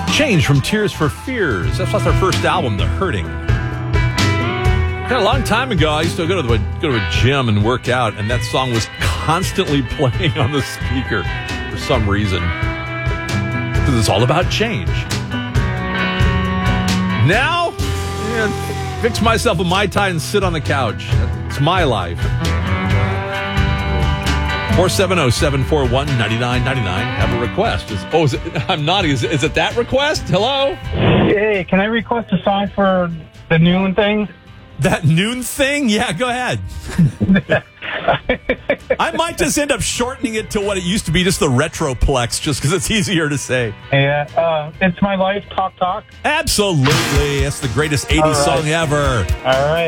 Change from Tears for Fears. That's our first album, The Hurting. A long time ago, I used to go to a gym and work out, and that song was constantly playing on the speaker for some reason. Because it's all about change. Now, fix myself a Mai Tai and sit on the couch. It's my life. 470-741-9999. Have a request. I'm nodding. Is it that request? Hello? Hey, can I request a song for the noon thing? That noon thing? Yeah, go ahead. I might just end up shortening it to what it used to be, just the Retroplex, just because it's easier to say. Yeah, It's My Life, Talk Talk. Absolutely. That's the greatest 80s song ever. All right.